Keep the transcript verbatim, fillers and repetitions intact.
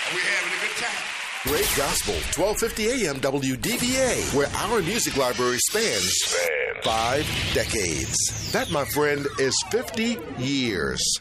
and we're having a good time. Great Gospel, twelve fifty A M W D B A, where our music library spans Span. five decades. That, my friend, is fifty years.